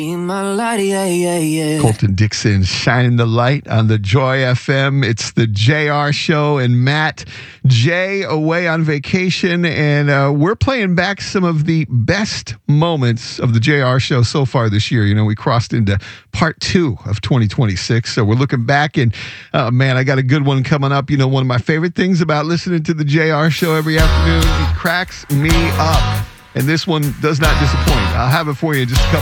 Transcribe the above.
In my light, yeah, yeah, yeah. Colton Dixon shining the light on the Joy FM. It's the JR Show, and Matt J away on vacation, and we're playing back some of the best moments of the JR Show so far this year. You know, we crossed into part 2 of 2026, so we're looking back, and man, I got a good one coming up. You know, one of my favorite things about listening to the JR Show every afternoon, it cracks me up. And this one does not disappoint. I'll have it for you in just a couple